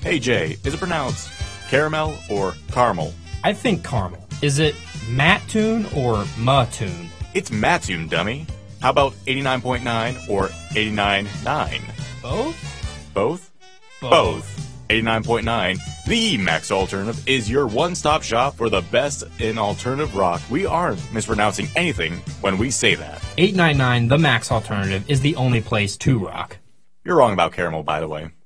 Hey Jay, is it pronounced caramel or caramel? I think caramel. Is it Mattoon or Ma-toon? It's Mattoon, dummy. How about 89.9 or 89.9? Both? Both? Both. 89.9, the Max Alternative, is your one-stop shop for the best in alternative rock. We aren't mispronouncing anything when we say that. 899 The Max Alternative is the only place to rock. You're wrong about caramel, by the way.